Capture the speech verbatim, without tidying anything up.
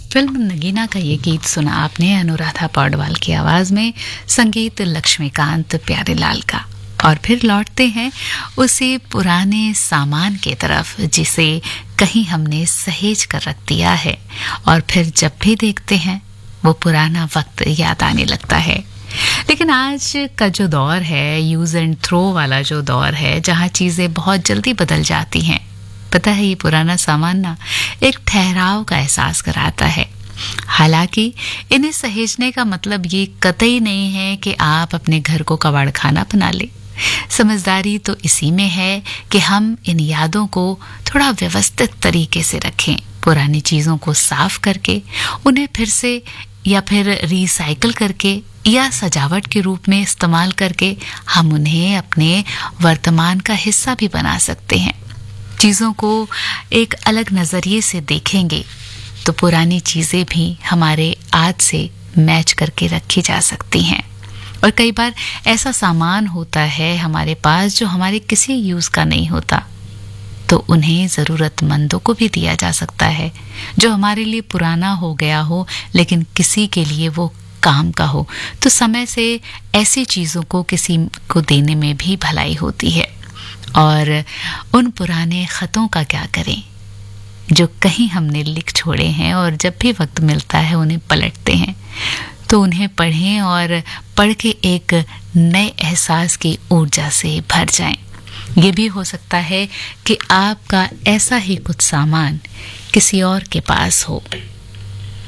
Film Nagina का ये गीत सुना आपने अनुराधा पौडवाल की आवाज में, संगीत लक्ष्मीकांत प्यारेलाल का। और फिर लौटते हैं उसी पुराने सामान की तरफ जिसे कहीं हमने सहेज कर रख दिया है, और फिर जब भी देखते हैं वो पुराना वक्त याद आने लगता है। लेकिन आज का जो दौर है, यूज एंड थ्रो वाला जो दौर है, जहाँ चीजें बहुत जल्दी बदल जाती हैं, पता है ये पुराना सामान ना एक ठहराव का एहसास कराता है। हालांकि इन्हें सहेजने का मतलब ये कतई नहीं है कि आप अपने घर को कबाड़ खाना बना ले। समझदारी तो इसी में है कि हम इन यादों को थोड़ा व्यवस्थित तरीके से रखें, पुरानी चीजों को साफ करके उन्हें फिर से या फिर रिसाइकल करके या सजावट के रूप में इस्तेमाल करके हम उन्हें अपने वर्तमान का हिस्सा भी बना सकते हैं। चीज़ों को एक अलग नज़रिए से देखेंगे तो पुरानी चीज़ें भी हमारे आज से मैच करके रखी जा सकती हैं। और कई बार ऐसा सामान होता है हमारे पास जो हमारे किसी यूज़ का नहीं होता, तो उन्हें ज़रूरतमंदों को भी दिया जा सकता है। जो हमारे लिए पुराना हो गया हो लेकिन किसी के लिए वो काम का हो, तो समय से ऐसी चीज़ों को किसी को देने में भी भलाई होती है। और उन पुराने ख़तों का क्या करें जो कहीं हमने लिख छोड़े हैं, और जब भी वक्त मिलता है उन्हें पलटते हैं, तो उन्हें पढ़ें और पढ़ के एक नए एहसास की ऊर्जा से भर जाएं। ये भी हो सकता है कि आपका ऐसा ही कुछ सामान किसी और के पास हो,